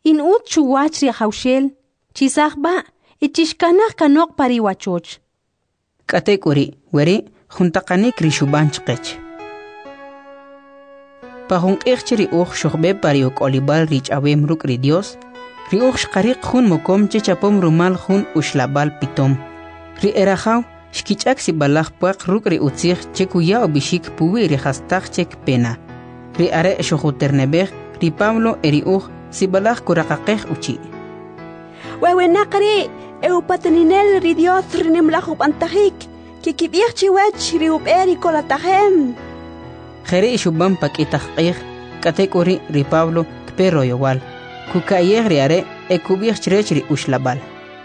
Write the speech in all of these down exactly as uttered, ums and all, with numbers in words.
In ut chuwach ri hawshel, chisakba, ichishkanaq kanok pariwachoch. Katek uri, weri, juntaqanik rishuban chqech. Pahung ri uj shukhbe pariok olibal rich awem ruk ri Dios, ri uj shqariq jun mokom che chapom rumal jun ushlabal pitom. Ri erajaw, shkichak si balaj puaq ruk ri utzig che kuya obishik puwi ri hastaq chek pena. Ri are shukuternebej, ri Pablo eri uj si balaj kuraqaqej uchi. Wewenaqri, eupateninel ri Dios rinimlajub antajik, kikibij chiwech ri uberi kolatajem. Jere ishuban pakitaqej, katek uri ri Pablo kpero yowal. Kukayej ri are ekubij chrech ri ushlabal.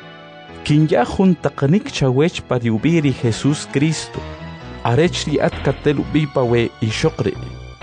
Kinya juntaqanik chawech pariubiri Jesús Cristo. Arech ri at katelubi pawe ishokri.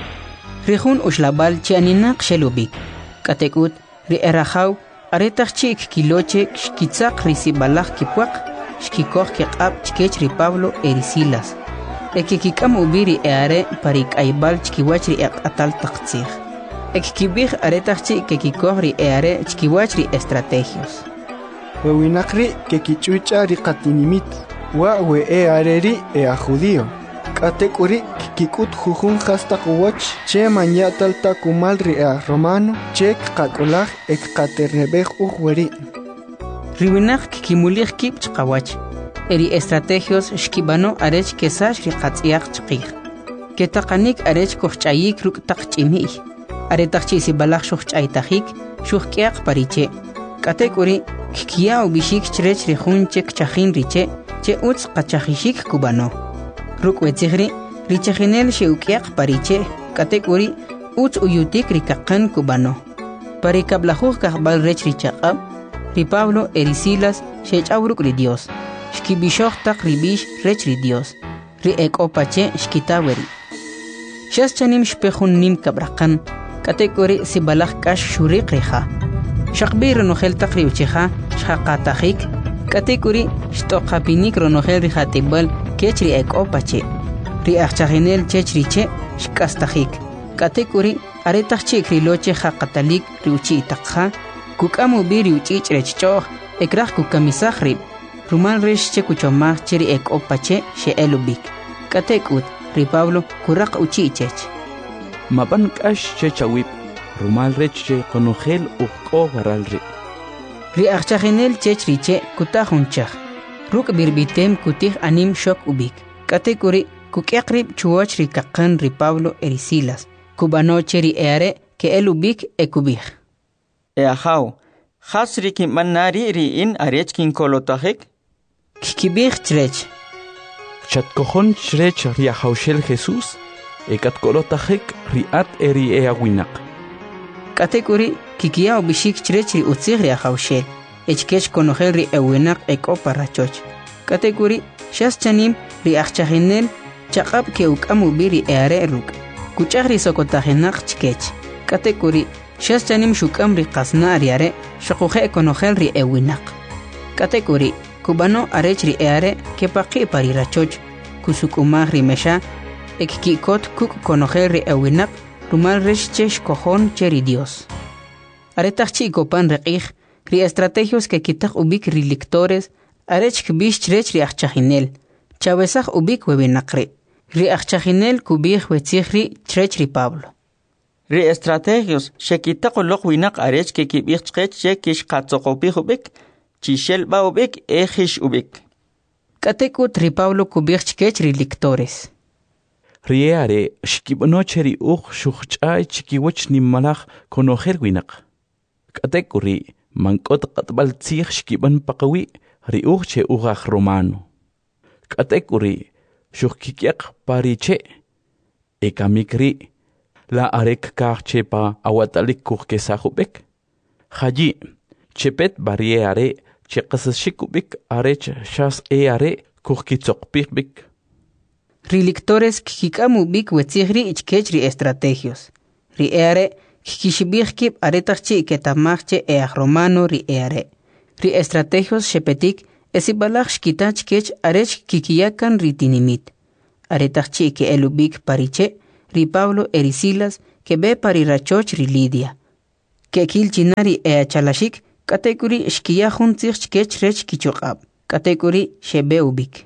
Rijun ushlabal chianinaq shelubik. Katekut ri erajaw aretaq chik kiloche shkitzaq ri sibalaj kipuaq shkikoj kiq'ab chkech ri Pablo eri Silas. Ekikikam ubiri eare parik aibal chkiwach ri eq'atal taqtzij. Ekikibij aretaq chik kekikoj ri eare chkiwach ri estrategios. Wewinaqri kekichucha ri qatinimit wa we eare ri ea judío. Katekuri kikut jujun hasta kuwach che manyatal takumal ri ea romano chek kakulaj ek katernebej ujweri. Riwinaq kikimulij kip chqawach. Eri estrategios shkibano arech kesash ri qatziyaq chqij. Ketaqanik arech kohchayik ruk taqch'imij. Aretaqchi si balaj shuhch'aytajik shuhk'iyaq pariche. Katekuri kikia ubishik chrech ri jun chek chajin riche che utz qachajishik kubano. Ruk wetzigri richajinel sheukiaq pariche katekuri utz uyutik rikaqan kubano. Parikablajuj kahbal rech richaqab ri Pablo eri Silas shech'awruk ri Dios. Shkibishoj taq ribish rech ri Dios. Ri ek'opache shkitaweri. Shas chanim shpejun nim kabraqan katekuri si balaj kash shuriq riha. Shaqbi ronojel taq ri uchiha shaqatajik katekuri shtoqapinik ronojel ri hatibal kech ri ek'opache. Ri ajchajenel chech riche shkastajik. Katekuri aretaq chik ri loche haqatalik ri uchi itaqha kukamu bi ri uchich rechchoj ekraj kukamisaj rib. Rumal resh che kuchomaj che ri ek'opache she elubik. Katekut ri Pablo kuraq uchi chech. Maban kash che chawip. Rumal rech che konojel uqo garal ri. Ri ajchajenel chech riche kutajunchaj. Ruk birbitem kutij anim shok ubik. Katekuri kukiaqrib chuwach ri kaqan ri Pablo eri Silas. Kubano che ri eare ke elubik ekubij. Eajaw, hasri ki manari ri in arech kin kolotajik? Kikibij chrech. Chatkojon chrech ri ajawshel Jesús ekat kolotajik ri at eri eawinaq. Katekuri kikia ubishik chrech ri utzig ri ajawshel. Echkech konojel ri ewinaq ek'opa rachoch. Katekuri shas chanim ri ajchajenel chaqab ke ukamu bi ri eare ruk. Kuchaj ri sokotajenaq chkech. Katekuri shas chanim shukam ri qasna ri are shaquje konojel ri ewinaq. Katekuri kubano arech ri eare ke paqi pari rachoch kusukumaj ri mesha ekkikot kuk konojel ri ewinaq rumal resh chesh kojon che ri Dios. Aretaq chi kopan reqij ri estrategios que kitaq ubik ri lectores arech kbish chrech ri ajchajenel. Chawesaj ubik webinaqri. Ri ajchajenel kubij wetzij ri chrech ri Pablo. Ri estrategios shekitaq uloq winaq arech ke kibij chqech che kish qatzoqopij ubik chishel ba ubik ejish ubik. Katekut ri Pablo kubij chkech ri lectores. Riare shkibano cheri uq shuch'ay chikiwach nimmalaj konojel winaq. Katekuri mankot qatbal tzij shkiban paqawi ri uq che uqaj romano. Katekuri shukkikiaq pariche ekamikri la arek kaqche pa awatalik kuqkesajubek. Haji chepet barriere che qasashikubik arech shas eare kuqkitzoqpikbik. Ri lectores kikamu bik wetzigri ichkech ri estrategios. Ri eare kikishibij kip aretaqchi ketamajche eaj romano ri eare. Ri estrategios shepetik esibalaj shkitach kech arech kikiyakan ri tinimit. Aretaqchi ke elubik pariche ri Pablo eri Silas que be pari rachoch ri Lidia. Kekil chinari e chalashik kategori shkiya juntzich chkech rech kichokab. Kategori shebeubik.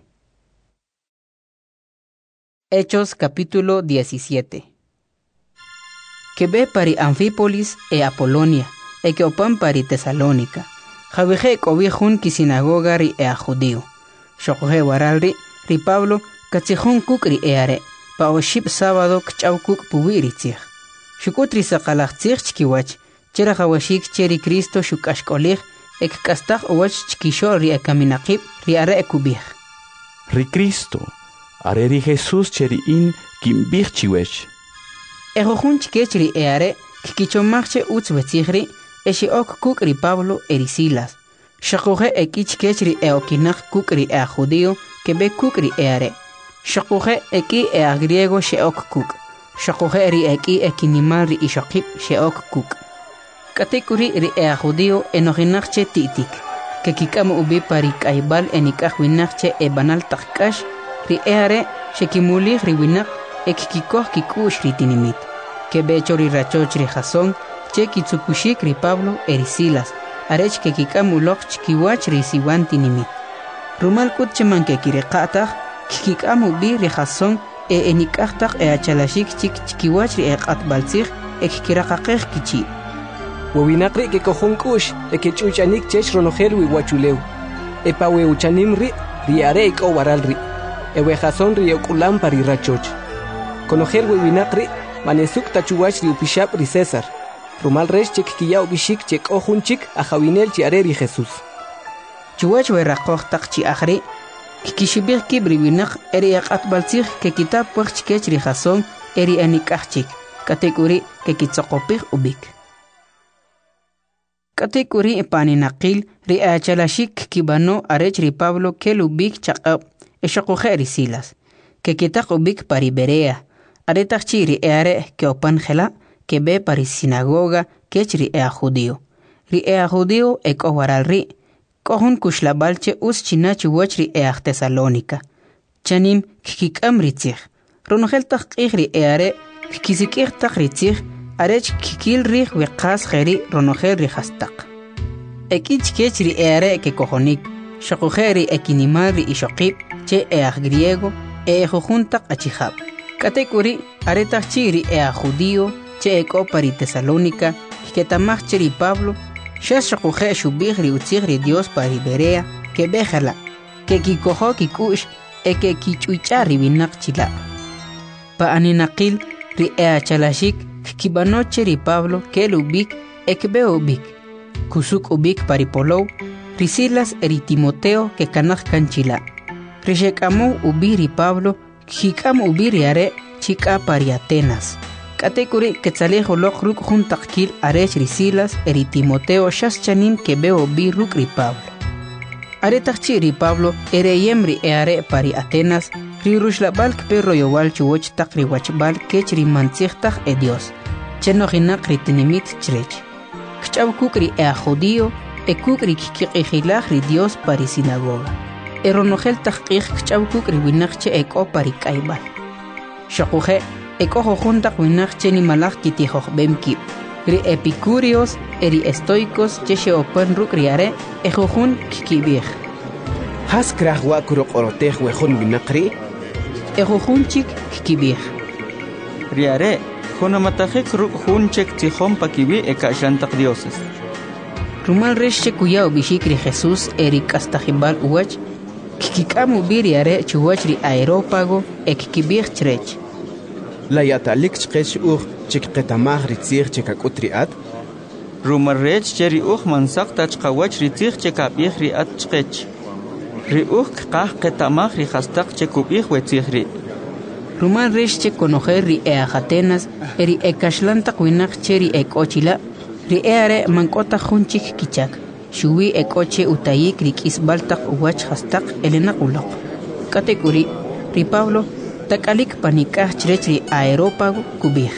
Hechos capítulo diecisiete. Que ve pari Anfípolis e Apolonia, e que opan pari Tesalónica. Javije cobijun ki sinagoga ri e a judío. Shokoje waralri, ri Pablo, katsijun kukri e are, pa oship sábado kchau kuk puwiri tzich. Shukutri sakalach tzich chkiwach, chera jawashik cheri Cristo shukashkolich, ek kastak owach chkisho ri e kaminakib ri are e kubich. Ri Cristo, are ri Jesús cheri in kimbich chiwech. Ejojun chkechri e are, kikichomachche utz betzihri, eshi ok kukri Pablo eri Silas. Shakoje eki chkechri e okinach kukri e a judío, que be kukri e are. Shakoje eki e a griego she ok kuk. Shakoje eri eki ekinimal ri ishokip she ok kuk. Katekuri ri e a judío enoginachche titik, que kikam ubi pari kaibal enikaj winachche e banal takkash, ri e are shekimulich ri winach ekikikoh kikush ri tinimit, que becho ri rachoch ri Jasón, che kitsukushik ri Pablo eri Silas, arech que kikam uloch chkiwach ri siwan tinimit. Rumal kut cheman que kirekatach, kikam ubi ri Jasón e enikachtach e achalashik chik chkiwach ri eqat balzich e kikirakakech kichi. Wawinakri que cojón kush e que chuchanik chech ronojer wi wachuleu. E pa we uchanim ri ri are ik o waral ri. E we Jasón ri okulam pari rachoch. Conojer wawinakri manesuk tachuwach ri upishap ri César. Rumal resh chek kiya ubishik chek ojun chik a jawinel chi are ri Jesús. Chuwach we rakoch tak chi akhri kikishibir kibri winak eri aqat balzich que kitab puch chikech ri Jasón eri anikachik. Kategori que kitzokopich ubik. Kategori paninakil ri achalashik kibano arech ri Pablo que lubik chaqab eshokoje ri Silas. Que kitak ubik pari Berea. Aretach chiri e are que opan gela que be pari sinagoga que chri e a judío. Ri e a judío e kowaral ri. Kohun kushlabalche us chinachi wachri e a Tesalónica. Chanim kikikam ritzich. Ronogel tak ri e are kikizikir tak ritzich. Arech kikil rih wiqas kheri ronogel rihastak. Ekich kechri e are que kohonik. Shokujeri ekinimal ri ishokib che e a griego e jujuntak achihab. Kategori aretach chiri e a judío che eko pari Tesalónica que tamach chiri Pablo shas shokuje shubih ri utzigri Dios pari Berea que bejala que kikojo kikush e que kichuicha ri binak chila. Pa aninakil ri e a chalashik kibano chiri Pablo que lubik e que be ubik. Kusuk ubik pari Polou ri Silas eri Timoteo que kanach kanchila. Rishekamu ubiri Pablo Hikam ubiri are chika pari Atenas. Kategori quetzalejo lok ruk juntakil arech ri Silas eri Timoteo shas chanim que beo bi ruk ri Pablo. Are takchi ri Pablo ere yemri e are pari Atenas ri rushlabal perro yowal chuoch tak ri wachbal kech ri mantzich e Dios. Cheno hinak ri tinimit chrech. Kchaw kukri e a judío e kukri kikikijilach ri Dios pari sinagoga. Eronogel tahqiq kchaw kukri winachche eko pari kaibal. Shokuje eko jojuntak winachche ni malach kitijoj bemkib. Ri epicúreos eri estoicos cheshe open rukriare e jojun kikibij. Has krah wa kurok orotej wejun winakri? E jojun chik kikibij. Riare, jonamatajek ruk junchek tijom pakibi e kashantak dioses. Rumal resche kuyao bishikri Jesús eri kastajibal uwach kikikamu biriare chuwachri aerópago e kikibij chrech. La yatalik chkech ur chikqetamaj ritzir chekakutri at? Rumarrech cheri uj mansak tachqawach ritzir chekabij ri at chkech. Ri uj kqaj qetamaj ri hastak chekubij wetzij ri. Rumal resche conocer ri e Atenas eri e kashlantak winach cheri e kochila ri eare mankota junchik kichak. Shuwi e coche utayik ri kisbaltak uwach hastak elena ulok. Kategori ri Pablo takalik panikah chrech ri aerópago kubij.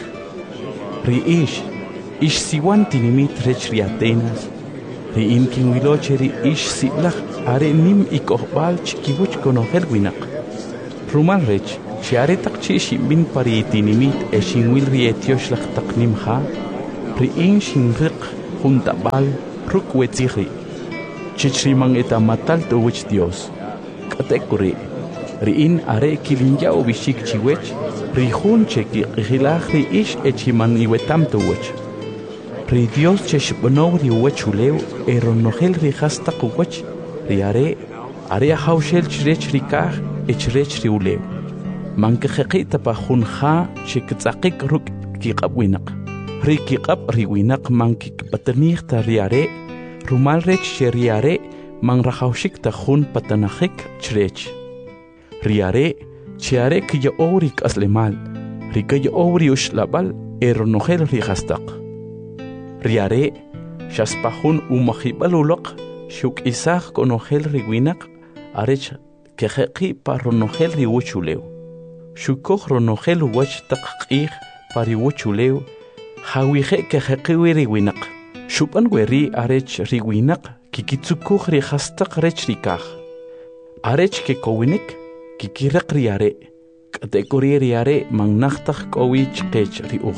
Ri ish, ish siwan tinimit rech ri Atenas. Ri inkin wiloche ri ish siblach are nim ikohbal chikibuch konohel winak. Rumal rech, shi are takchi shimbin pari tinimit e shinwil ri etiosh lach taknim ha. Ri in shinriq junta bal ruk wetziri chichriman eta matal to wich Dios katekuri riin are kilinja obishik chiwech rihun cheki rilach ri ish echiman iwetam to wich ri Dios cheshbono ri wechuleu eronogel ri hasta kuwech ri are are haushel chrech rikah echrech ri uleu manke khaqita pa khunha chiktsaqik ruk kiqabwinaq ri kiqab ri winaq manki patnir ta ri are rumal rech cheriare man rahaushik ta khun patanahik chrech riare chiare que yo orik aslemal rika yo ori ushlabal eronogel ri hastaq riare shaspahun umahibalulok shuk isaq konogel ri winaq arech keqi paronogel ri wuchuleu shukoj ronogel wach taqqih pari wuchuleu hawije keqi ri winaq shupan weri arech ri winaq kikitsukuj ri hastaq rech rikaj arech ke kowinik kikiraq riare kategori riare mangnaqtaq kowich qech riuj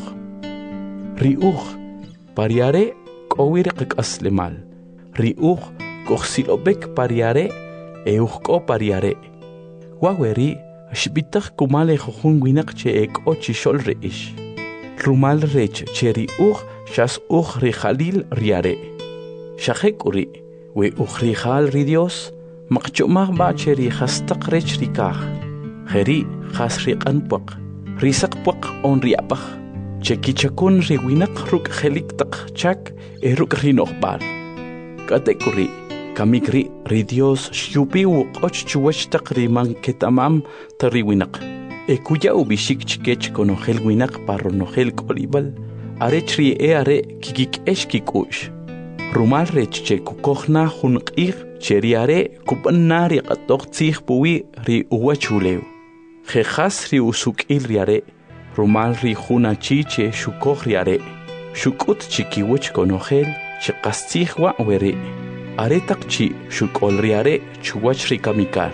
riuj pariare kowir qaslemal riuj koxilobek pariare euqo pariare waweri shbitaq kumale khun winaq che ek ochi shol reish rumal rech che riuj shas uj ri khalil riare shaqekuri we uj ri khal ri Dios maqchumah ba cheri hastaq rech rikah kheri khas riqan puq risaq puq on riapah chekichakun riwinaq ruk khelik taq chak eruk rinoqbal katekuri kamikri ri Dios shupi uqoch chuwach taq riman ketamam tariwinaq ekuya ubishik chikech konogel winaq paronogel kolibal arech ri e are kikik eshkikush rumal rech che kukohna hunqir cheriare kupanari qatoq tsih puwi ri uwachuleu khas ri usukil riare rumal ri khuna chiche shukoj riare shukut chikiwch konogel chiqastihwa weri aretaq chi shukol riare chuwach ri kamikal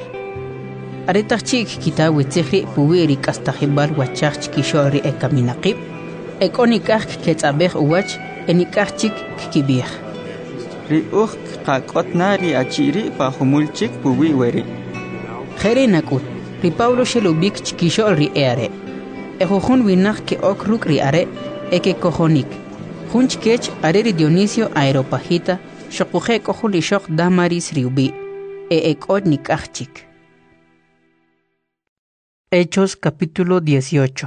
aretaq chi kitawi tsihri puwi ri kastajibal wachach chikishori e kaminaqib ekonikaj ketsabej uwach enikaj chik kibih ri uj qaqotnari achiri pa humulchik puwi weri kheri nakut ri Pablo shelubik chikishol ri eare ejojun winaq ke okruk ri are eke kojonik junchkech are ri Dionisio Aeropagita shokuje kohuli shok damaris riubi e ekot nikachik. Hechos capítulo dieciocho.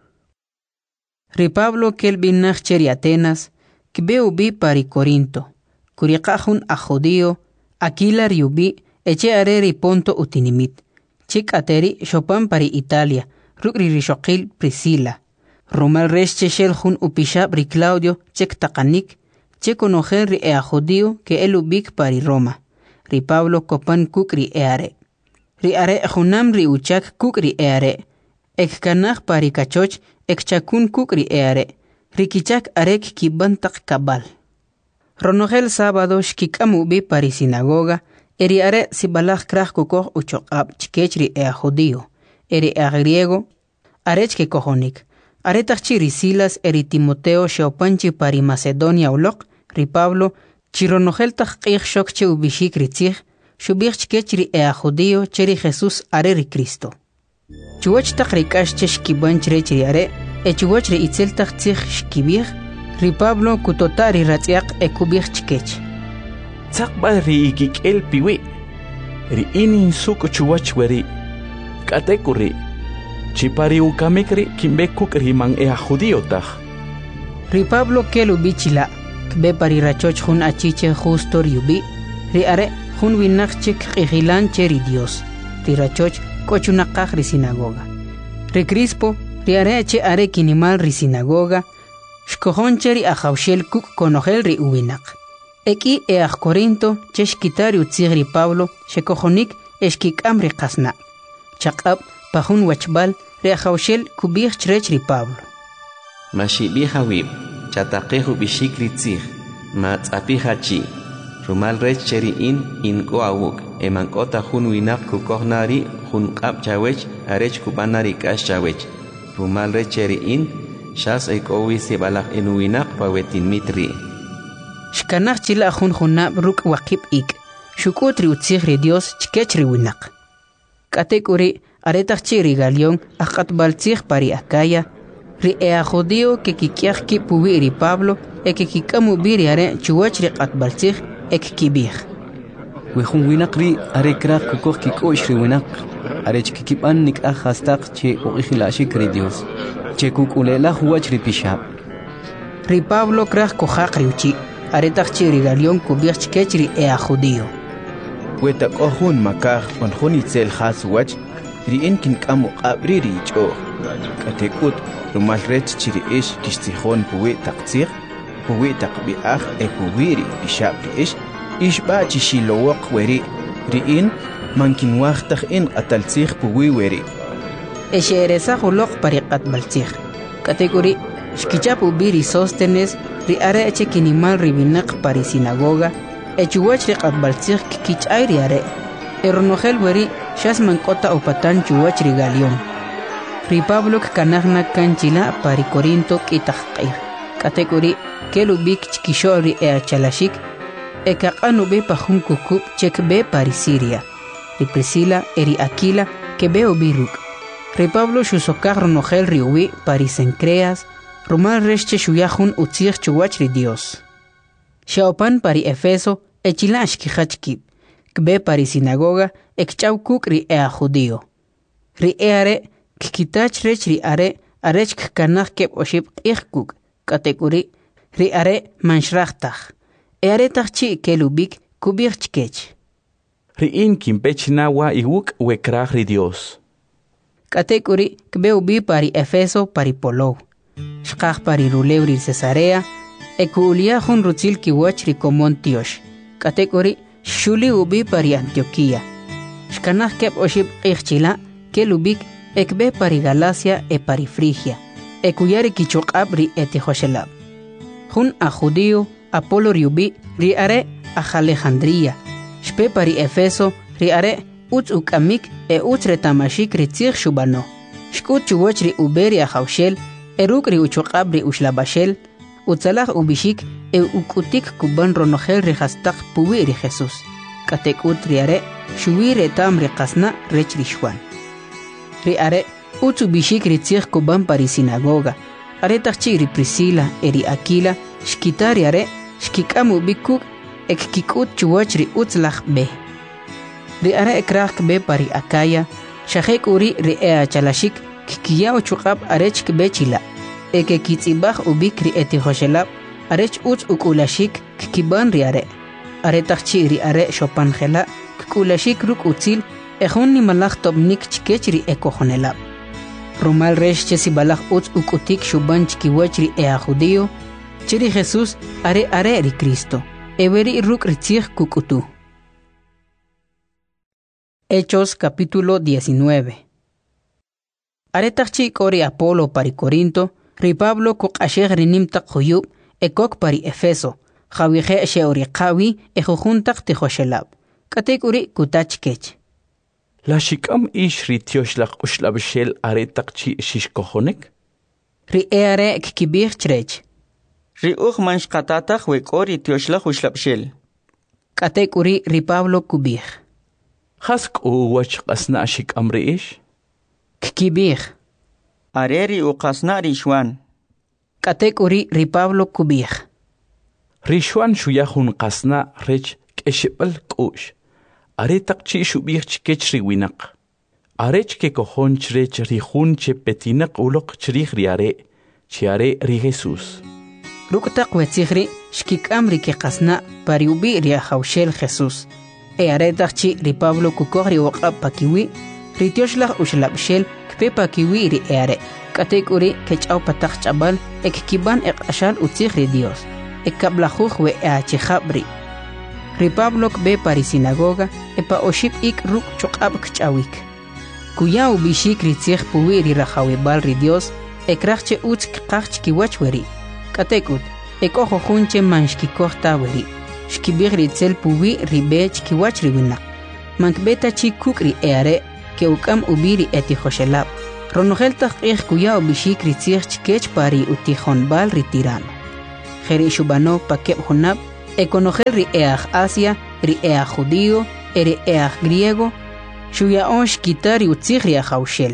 Ri Pablo kel binach cheri Atenas kibeubi pari Corinto kuriqajun a judío Aquila riubi eche are ri Ponto utinimit chik ateri shopan pari Italia rukri rishoqil Priscila rumal resh cheshel jun upishab ri Claudio chek taqanik che conojer ri a judío que el ubik pari Roma ri Pablo kopan kukri eare ri are junam ri uchak kukri eare ek kanaj pari kachoch ek chakun kukri eare ri kichak arek kibantak kabal ronogel sábado shkikamu bi pari sinagoga eri are sibalaj kraj kukoh uchoqab chikech ri a judío eri a griego arech ke kojonik aretach chi ri Silas eri Timoteo shopanchi pari Macedonia ulok ri Pablo chironogel taqih shok che ubishik ri tzih shubich chikech ri a judío cheri Jesús are ri Cristo chuwach taqrikash cheshkibanch rech ri are e chuwach ri itzel taq tzih shkibih ri Pablo kutotari ratziaq e kubih chikech Tzaqba ri ikikel piwi ri inin suk chuwach weri katekuri chipari ukamikri kimbekuk ri man e a judío taj ri Pablo kelu bichila kbe pari rachoch jun achiche justo riubi ri are jun winaq chik qijilan cheri Dios ri rachoch kochunaqaj ri sinagoga ri Crispo ri are che are kinimal ri sinagoga shkojon cheri a jawshel kuk konogel ri uwinaq eki e a Corinto cheshkitari utzig ri Pablo shekojonik eshkikam ri qasna chaqab pajun wachbal ri a jawshel kubih chrech ri Pablo Mashibija wib chataqeju bishik ri tzig matzapija chi rumal rech cheri in in go awuk emankota jun winaq kukohnari jun qab chawech arech kubanari kash chawech rumal rech cheri in shas ekowi sebalaj en winaq pawetin mitri Shkanaq chila jun junab ruk waqib ik. Shukut ri utzig ri Dios chkech ri winaq. Katek uri aretaq chi ri Galión aqatbal tzig pari Acaya. Ri ea judío que kikiaq ki puwi ri Pablo e que kikamu biri are chuwach ri qatbal tzig ek kibih. Wejun winaq ri are kraq kukoq kikosh ri winaq. Are chkikiban nik ajastaq che uqihilashik ri Dios. Che kukulela huwach ri pishab. Ri Pablo kraq kojaq ri uchi. Aretaq chi ri Galión kubih chkech ri ea judío. Wetak ohun makaj onjun itzel has wach ri inkin kamu qabri ri ich'o. Katekut rumal rech chiri ish kishtijon puwi taqtzig puwi taqbi'aj e puwi ri bishab ri ish ish ba chishilowaq weri ri in mankin waqtaj in qataltzig puwi weri. Eshereza juloq pariqat baltzig. Kategori shkichapu biri Sóstenes ri are eche kinimal ribinaq pari sinagoga echuwach ri qatbaltzig kikichay ri are eronojel weri shas mankota upatan chuwach ri Galión. Ri Pablo kanagna kanchila pari Corinto kitaqqir. Kategori kelubik chkisho ri ea chalashik ekaqanu be pajun kukup chek be pari Siria. Ri Priscila eri Aquila que be obiruk. Ri Pablo shusokaq ronojel ri uwi pari Cencreas rumal resche shuyajun utzig chuwach ri Dios. Shaopan pari Efeso echila ashkihachkib. Kbe pari sinagoga ekchaukuk ri ea judío. Ri eare kikitach rech ri are arech kanaq keb oshib qihkuk kategori ri are manshrachtaj. Eare tachchi kelubik kubich chkech. Ri in kimpechnawa iwuk wekraj ri Dios. Kategori kbe ubi pari Efeso pari Polou. Shqaq pari Ruleu ri Cesarea ekuulia jun rutzil kiwach ri Komon Tiosh. Kategori shuli ubi pari Antioquía. Shkanaq keb oshib qihchila kelubik ekbe pari Galacia e pari Frigia. Ekuyari kichuqab ri Etihoshelab. Jun a judío Apolo ri ubi ri are a Alejandría. Shpe pari Efeso ri are utz ukamik e utz retamashik ri tzig shubano. Shkut chuwach ri uberi a Jaushel eruk ri uchuqab ri ushlabashel utzalaj ubishik e ukutik kuban ronojel ri hastaq puwi ri Jesús. Katekut ri are shuwi retam ri qasna rech ri Shwan. Ri are utz ubishik ri tzig kuban pari sinagoga. Are tachchi ri Priscila eri Aquila shkitari are shkikamu bikuk ek kikut chuwach ri utzlaj be. Ri are ekraq be pari Acaya shajek uri ri ea chalashik kikiya uchuqab arech kbe chila. Eke kitzibaj ubik ri Etihoshelab arech utz ukulashik kikiban ri are. Are tachchi ri are shopanjela kukulashik ruk utzil ejun ni malaj tobnik chkech ri ekojonelab. Rumal resh chesi balaj utz ukutik shuban chkiwach ri ea judío chiri Jesús are are ri Cristo. Everi ruk ritzig kukutu. Hechos capítulo diecinueve. Aretachchi kori Apolo pari Corinto, ri Pablo kuk asheg rinimtak huyub, ekok pari Efeso, jawihe sheorikawi ejujuntak tihoshelab. Katek uri kutach kech. La shikam ish ri tioshlaq ushlabshel aretachchi shishkohonek? Ri eare kikibir chrech. Ri uj manshqatataq wek'ori tioshlaq ushlabshel. Katek uri ri Pablo kubir. Hask u wach qasna shikam ri ish? Kikibir. Areri u qasna ri Shwan. Katek uri ri Pablo kubir. Ri Shwan shuyahun qasna rech keshibal kush. Aretaqchi shubir chkech ri winaq. Arech ke kohon chrech ri hun che petinak uloq chrich ri are. Chi are ri Jesús. Ruktaq wetzigri shkikam ri ke qasna pari ubi ri Jaushel Jesús. E aretaqchi ri Pablo kukog ri waqab pakiwi ri tioshlaq ushlabshel kpe pakiwi ri eare. Katek uri kech'aw pataq ch'abal ek kiban ek ashal utzig ri Dios. Ek kablajuj we eachijabri. Ri Pablo kbe pari sinagoga epa oship ik ruk chuqab kch'awik. Kuya ubishik ri tzig puwi ri rajawibal ri Dios ek rajche utz kqaq kiwach weri. Katekut ek ojo junche manshkikoj taweri. Shkibir ri tzel puwi ri bech kiwach ri winaq. Mankbeta chi kuk ri eare ke ukam ubiri Etihoshelab. Ronogel taqih kuya ubishik ri tzig chkech pari utijon bal ri tirano. Jeri shubano pakeb hunab Econoger ri eaj Asia, ri eaj judío, eri eaj griego, shuya onsh kitari utzig ri ajaushel.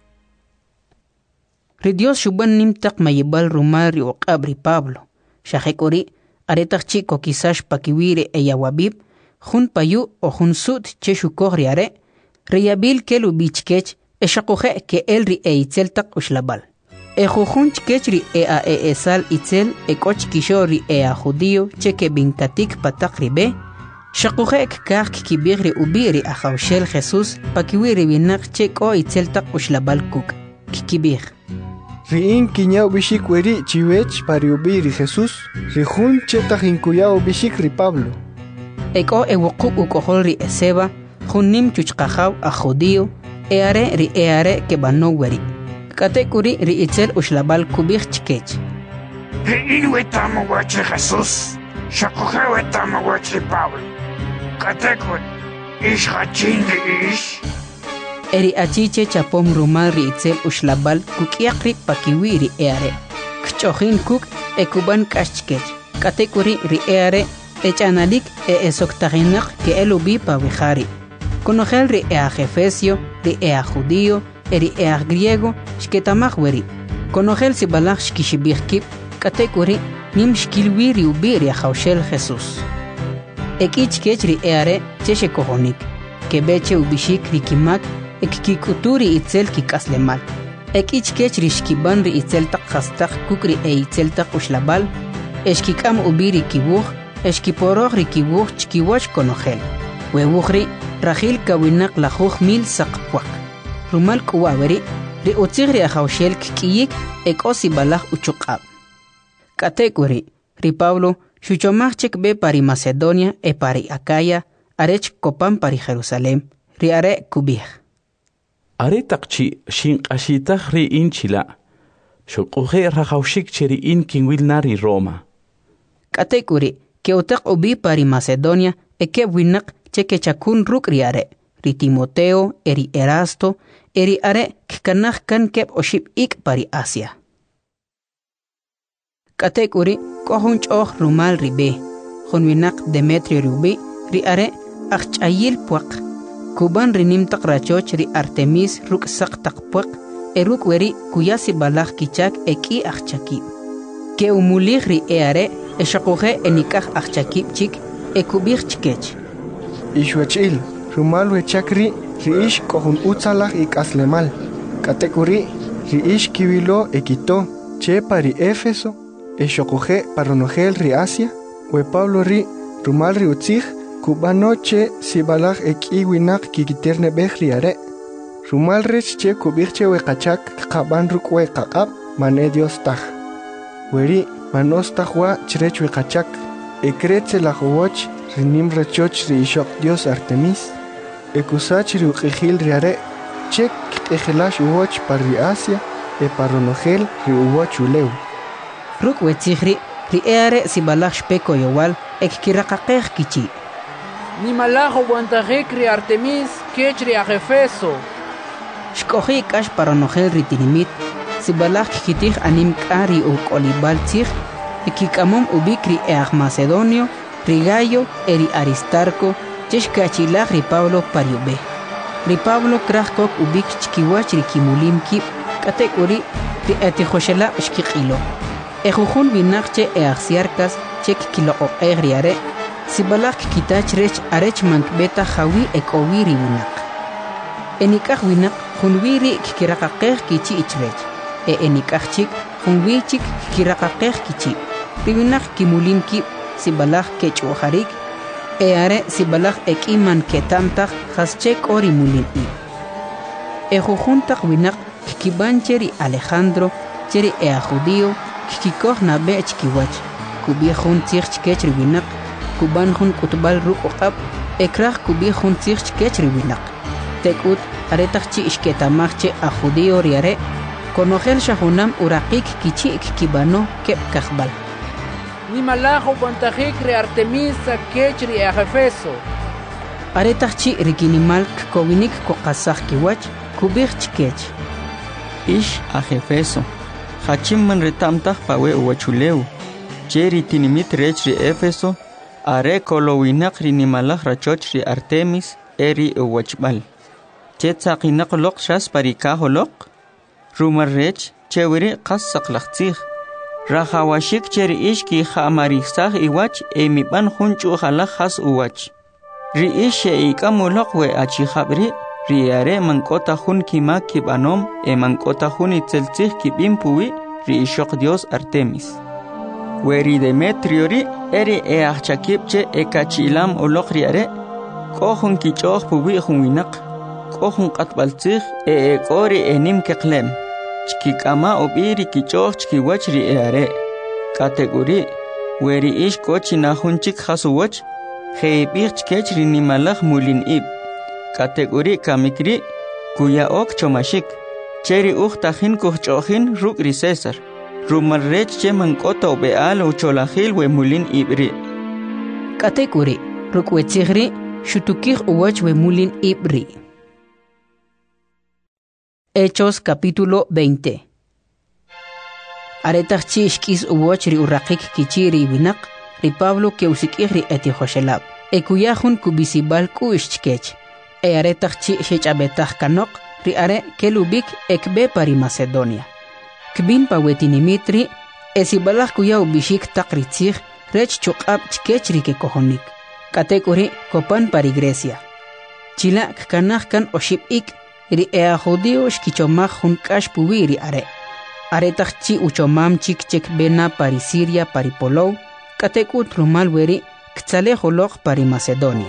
Ri Dios shuban nimtak mayibal rumar ri uqabri Pablo, shajekori, aretach chico kisash pakiwire eyawabib, jun payu o jun sud che shukogri are, riyabil kelu bichkech, eshakoje ke el ri eitzel tak ushlabal. E jujun chkech ri ea e esal itzel e koch kisho ri ea judío cheke binkatik patak ribe, shakoje ek kach kibir ri ubiri a jaushel Jesús pakiwiri binak chek o itzel tak ushlabal kuk, kikibir. Riin kiñao bishik weri chiwech pari ubiri Jesús, rijun chetach inkuyao bishik ri Pablo. Eko e wukuk ukohol ri eseba, junim chuchkajaw a judío, eare ri eare ke bano weri. Katekuri ri itzel ushlabal kubich chkech. Riin wetamo wache Jesús, shakoje wetamo wache Pablo. Katekuri, ish hachin ri ish. Eri achiche chapom rumal ri itzel ushlabal kukiakri pakiwiri eare. Kchojin kuk e kuban kashchkech. Katekuri ri eare echanalik e esoktaginak ke elubi pa wihari. Conogel ri ea Efesio, ri ea judío, eri ea griego, shketamach weri. Conogel si balach shkishibirkip, katekuri nim shkilwiri ubiri a jaushel Jesús. Ekich kech ri eare cheshe kohonik, kebeche ubishik ri kimak, ekikuturi itzel kikaslemal. Ekich kech ri shkiban ri itzel tak hastak kukri e itzel tak ushlabal, eshkikam ubiri kibuch, eshkiporoch ri kibuch chkiwach conogel. Webuchri, Rachil kawinak lajuj mil sakpuak. Rumal kuwaweri, ri utzigri a jaushel kikiyik ek osi balaj uchukab. Katekuri, ri Pablo, shuchomachek be pari Macedonia e pari Acaya, arech kopan pari Jerusalem, ri are kubij. Are takchi shin ashitach ri inchila, shukuje rajaushik cheri in kinwil nari Roma. Katekuri, ke utak ubi pari Macedonia e ke winak cheke chakun ruk riare, ri Timoteo, eri Erasto, eri are kkanach kan kep oship ik pari Asia. Katekuri, kohunch och rumal ribe, honwinak Demetrio rubi, ri are achchayil puak, kuban rinim tak rachoch ri Artemis ruk sak tak puak, e ruk weri kuyasi balach kichak eki achchakib. Ke umulig ri eare, e shakoje enikach achchakib chik, e kubich chkech. Ishwachil, rumal wechakri, riish kohun utzalach ik aslemal. Katekuri, riish kiwilo ekito, che pari Éfeso, e shokoje paronogel ri Asia, we Pablo ri, rumal ri utzig, kubano che sibalach ek iwinak kikiterne bech are. Rumal rech che kubirche we kachak kaban ruk we kakab, mane Dios taj. Weri, manos tajwa chrech we kachak, e kretze la jowoch, rinim rachoch ri ishok Dios Artemis, ekusach ri uqijil riare, chek ejelash uwoch par ri Asia, e paronogel ri uwoch uleu. Ruk wetzigri, ri eare si balach shpeko yowal, ek kirakakech kichi. Ni malajo guantajek ri Artemis, kech ri Efeso. Shkoji kash paronogel ri tinimit, si balach kitich anim kari u kolibal tzig, ekikamom ubikri each Macedonio, Rigallo, eri Aristarco, cheshkachilach ri Pablo pariube. Ri Pablo krachkok ubik chkiwach ri kimulim kip, katekuri ri etijoshela shkikilo. Ejujun binachche eaxiarkas chek kilo o egriare, sibalak kitach rech arech mankbeta jawi ek owiri winak. Enikach winak junwiri kikirakakech kichi ichrech, e enikach chik junwichik kikirakakech kichi. Riwinak kimulim kip, sibalach kech ojarik, eare sibalach ek iman ketamtach haschek ori mulin i. Ejujuntak winak kikibancheri Alejandro, cheri ea judío, kikikoh na be chkiwach, kubiejun tzich chkech winak, kubanjun kutbal ruk oqab, ekrach kubiejun tzich chkech winak. Tekut aretachchi ishketamachche a judío riare, conogel shahunam urakik kichi kibano kep kachbal. Ni malajo guantajek ri Artemis kech ri Efeso. Aretachchi rikinimal kowinik kokasach kiwach, kubich chkech. Ish a Efeso. Hachim man retamtach pawe uwachuleu. Cheri tinimit rech ri Efeso, are kolowinak ri nimalaj rachoch ri Artemis eri uwachbal. Che tzaqinaq loq shas parikajo loq. Rumarrech chewiri qas saqlaqtzij. Rajawashik cheri ishki jamarisaj iwach emiban junchu jalaj has uwach. Ri ishe ikamuloq we achijabri ri are mankota jun kima kibanom e mankota jun itzeltzij kibimpuwi ri ishok Dios Artemis. Weri Demetrio ri eri e achakipche e kachilam uloq ri are kohun kichoq puwi junwinaq kohun qatbaltzij e e kori enim keqlem. Chikikama obiri kichoq chikiwach ri e are kategori weri ish kochina junchik hasuwach Heibich chkech ri nimalaj mulin ib. Kategori kamikri kuya ok chomashik. Cheri uj tajin kuchojin ruk ri César. Rumarrech che mankota beal ucholajil we mulin ibri. Kategori ruk wetzigri shutukij uwach we mulin ibri. Hechos capítulo veinte. Aretach chi ishkis uwach ri urraqik kichiri binak. Ri Pablo que usikiri eti Joshelab. E kuyahun kubisibal kuishchkech. E aretach chi shechabetach kanok. Ri are kelubik ekbe pari Macedonia. Kbin pawetinimit e sibalach kuya ubishik takritzich rech chukab chkech ri ke kohonik. Katekuri kopan pari Grecia. Chila kanach kan oship ik ri ea judio shkichomach hun kash puwi ri are. Aretach chi uchomam chik chek bena pari Siria pari Polou. Katekut rumal weri ktzale joloq pari Macedonia.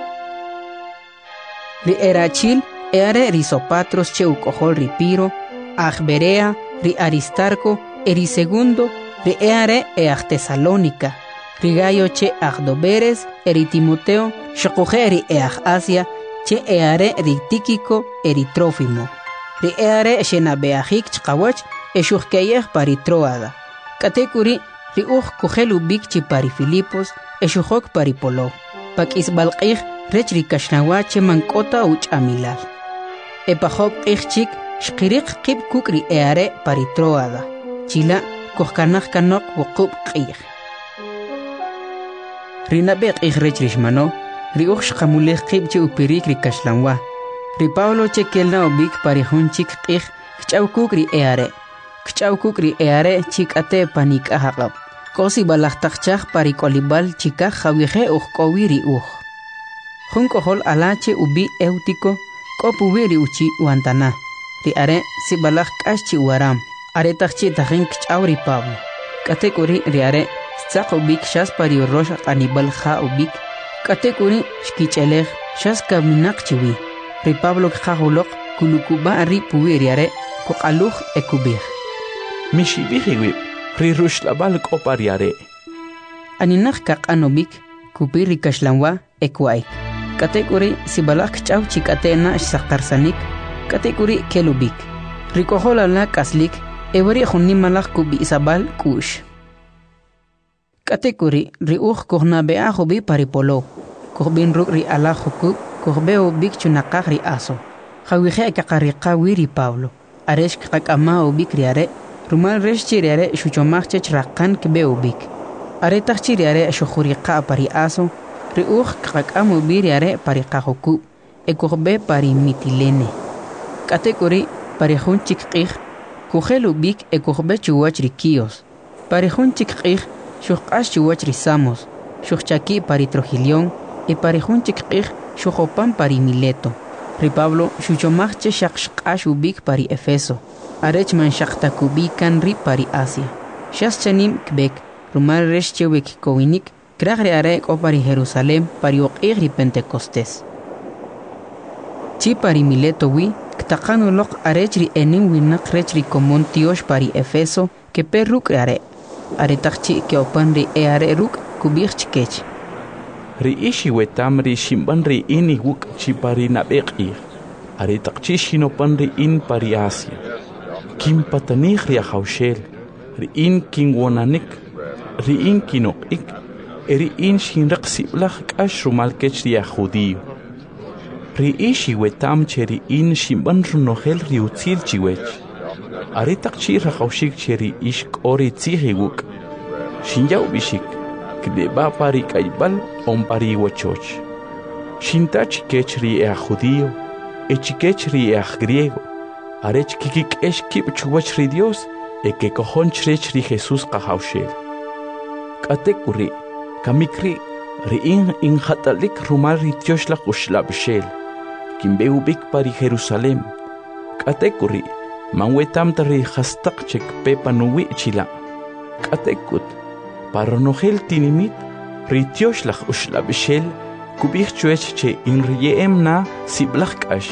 Ri erachil eare ri Sopatros che ukohol ri Piro, Ajberea, ri Aristarco, eri segundo, ri eare eaj Tesalónica, ri Gayo che Ajdoberes, eri Timoteo, shokoje ri eaj Asia, che eare ri Tíquico, eri Trófimo, ri eare shenabeajik chqawach, eshuhkeyej pari Troada. Katekuri ri uj kujelu bikchi pari Filipos, eshujok pari Polo, pak isbalqij rech ri kashnawach mankota uch amilal. Epajok ichchik shqirik qib kukri eare pari Troada, chila kujkanaj kanok wuqub qij. Rinabek ij rech rishmano, ri uj shqamulej qib che upirik ri kashlanwa. Ri Pablo che kelna ubik pari hunchik qij kchaw kukri eare. Kchaw kukri eare chikate panik ahaqab. Kosi balajtakchaj pari kolibal chikaj jawije uj kowiri uj. Junko hol alache ubi eutico kopuwiri uchi wantana. Ri are si balaj kashchi waram. Are takchi tajin kchaw ri Pablo. Katekuri ri are stzaq ubik shas pari rosh anibal ja ubik. Katekuri shkichelej shas kaminak chiwi. Ri Pablo kjajulok kulukuba ri puwiri are kuqaluj ekubij. Mishibijiwib, ri rushlabal kopariare. Aninaj kaqanobik, kupiri kashlanwa ekwai. Katekuri sibalak chaw chikatena shaqarsanik, katekuri kelubik. Rikohola la kaslik, ewari junimalak kubi isabal kush. Katekuri ri uj kohna beajobi paripolo. Kohbin ruk ri ala jukub, kohbeo bik chunakaj ri aso. Jawije kakariqa wiri Pablo. Aresh kakama ubik riare. Rumal resh chiriare shuchomach chrakan kbeubik. Are tach chiriare shukhuriqa pari aso. Ri uj kakam ubiriare pari qajoku. Ekurbe pari Mitilene. Katekuri pari hunchik qij. Kujelu bik ekurbe chuwach rikios. Pari hunchik qij shukash chuwach risamos. Shukchaki pari Trogilion. E pari hunchik qij shukopan pari Mileto. Ri Pablo shuchomach shakshkash ubik pari Efeso. Arech man shaktakubikan ri pari Asia. Shas chanim kbek, rumal resh chewek kowinik, kragre arek o pari Jerusalem pari oqig ri Pentecostés. Chi pari Mileto wi, ktakanu lok arech ri enim winak rech ri komon tiosh pari Efeso, ke per ruk are. Aretak chi ke opan ri e are ruk kubig chikech. Ri ishi wetam ri shimban ri ini wuk chi pari nabek ir. Aretak chi shinopan ri in pari Asia. Kim patanig ria haushel, ri in king wonanik, ri in kinok ik, ri in shinrak siblach ashrumal kech ria judio. Ri ishi wetam cheri in shimban runohel ri utzil chiwech. Aretak chi rahaushik cheri ishk ori tzihiguk. Shinjau bishik, kdeba pari kaibal on pari wachoch. Shinta chikech ri ea judío, e chikech ri ea griego, arech kikik esh kip chuwach ri Dios, e que cojon chrech ri Jesús kahaushel. Katekuri, kamikri, ri in in hatalik rumal ri tioshla ushlabshel, kimbeubik pari Jerusalem. Katekuri, manwetam tari hastak chek pepa nuwi chila. Katekut, paronogel tinimit, ri tioshla ushlabshel, kubich chuech che in riem na siblach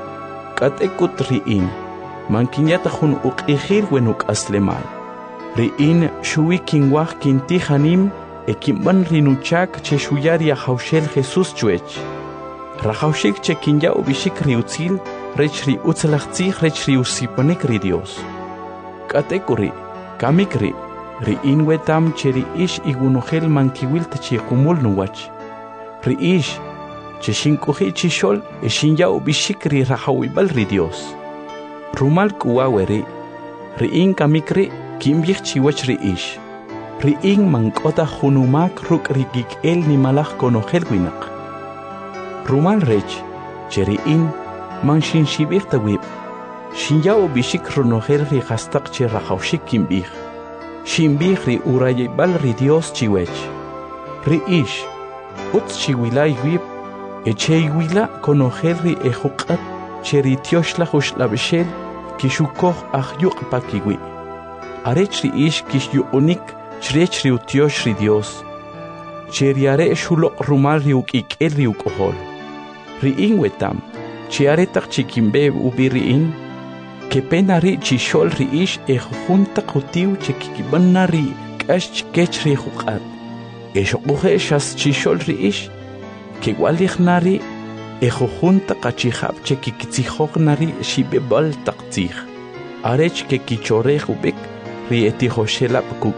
Katekut ri in. Mankinyata jun uqihir wenuk aslemal. Riin shui kinwah kinti hanim e kimban rinuchak che shuyaria haushel Jesus chuech. Rahaushik che kinya ubishik riutzil rech ri utzalachtzich rech ri usipanik ri Dios. Katekuri, kamikri, riin wetam che ri ish igunohel mankiwil che kumul nuwach. Ri ish che shinkuhi chishol e shinya ubishik ri rahawibal ri Dios. Rumal kuwaweri, riin kamikri, kimbich chiwach riish. Riin mankota hunumak ruk rigik el ni malach konogel winak. Rumal rech, cheriin, man shin shibich tawib. Shinyao bishik runogel ri hastak che rahaushik kimbich. Shimbich ri urayebal ri Dios chiwech. Riish, ut chiwilay wib, eche iwila konogel ri ejukat, cheri tioshla hushlabshel, kishukoh ahyuk pakiwi. Arech ri ish kishu unik, chrech ri utiosh ri Dios. Cheriare shulok rumal ri ukik el ri ukohol. Ri in wetam, chiaretak chikimbe ubi ri in, kepena ri chishol ri ish e junta kutiu chikibanna ri kash chikech ri hukat. Eshokuhe shas chishol ri ish, ke walich nari ejo junta kachihab che kikitzihok nari shibebal taktzih. Arech ke kichoreh ubek ri etihoshelap kuk.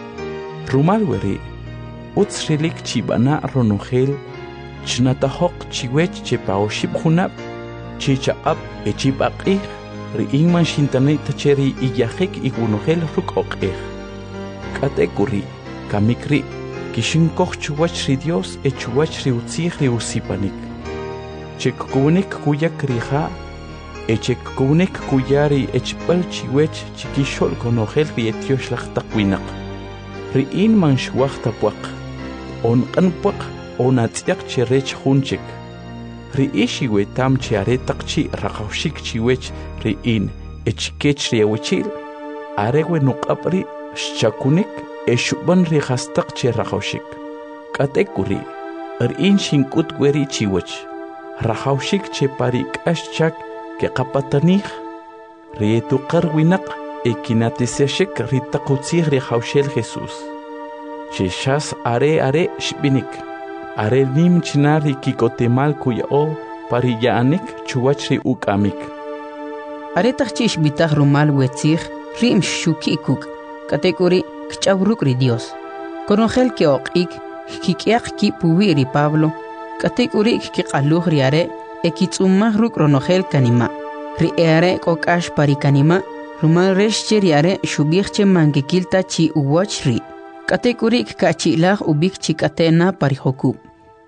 Rumal weri, utzrilik chibana ronogel, chnatahok chiwech che paoshib hunab, chichaab e chibakih, ri ingman shintanei tacheri iyahek igunogel ruk okeh. Katekuri, kamikri, kishinkoch chuwach ri Dios e chuwach ri utzih ri usipanik. Chekunik kuyak riha, e chekunik kuyari echpal chiwech chikishol konogel ri etiosh lach takwinak. Ri in man shwach tapuak, on kanpuak, on atziak cherech hunchik. Ri ishi wetam chiaretak chi rakaushik chiwech ri in echkech ri awichil, arewe nukapri shakunik e shuban ri hastak che rakaushik. Katekuri, er in shinkut gweri chiwech. Rahaushik che parik ashchak ke qapatanich rietu qarwinak e kinatiseshik ritaqutzih ri haushel Jesus. Che shas are are shbinik. Are nim chinari kikotemal kuyao pariyanik chuwachri ukamik. Are tachchish bitah rumal wetzih rim shukikuk kategori kchavruk ri Dios. Konogel ke oqik kikiaq ki puwi ri Pablo kategori ki qaluh ri are e kitsumah ruk ronogel kanima. Ri are kokash pari kanima rumal reshche ri are shubihche mangekilta chi uwach ri. Kategori kachilah ubik chikatena pari hokub.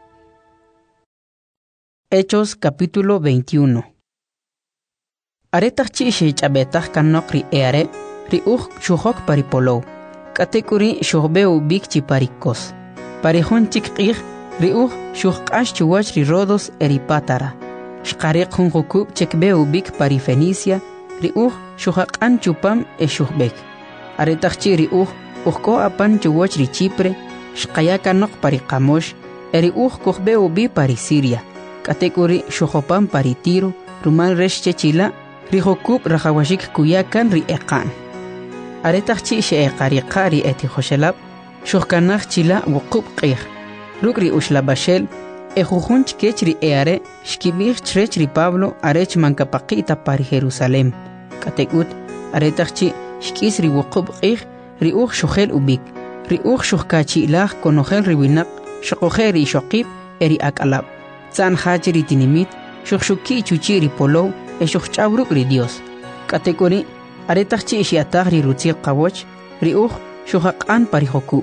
Hechos capítulo veintiuno. Aretach chi shechabetach kanok ri are ri uch shuhok pari polo. Kategori shuhbe ubik chi parikos. Parihon chikqih ri uch shuhqash chuwach ri Rodos eripatara. Shqariq hun hokub chekbe ubik pari Fenicia ri uch shuhaqan chupam e shuhbek. Aretach chi ri uch Uko apan chuwach ri Chipre, shqaya kanok pari Kamosh, eri uj kohbe ubi pari Siria. Kategori shohopan pari Tiro, rumal reshche chila, ri hokub rahawashik kuyakan ri eqan. Aretach chi she eqariqa ri eti hoshelab, shohkanach chila wukub qih. Ruk ri ushlabashel, ejujunch kech ri eare, shkibich chrech ri Pablo arech mankapaqita pari Jerusalem. Kategut, aretach chi shkis ri wukub qih, ri uch shohel ubik, ri uch shohkachi ilah konogel riwinak, shokoher ri shokib, eri akalab. Zan hachi ri tinimit, shokshuki chuchi ri polo, e shohchabruk ri Dios. Kategori, aretach chi ishiatag ri rutzil kawoch, ri uch shohaqan pari hoku.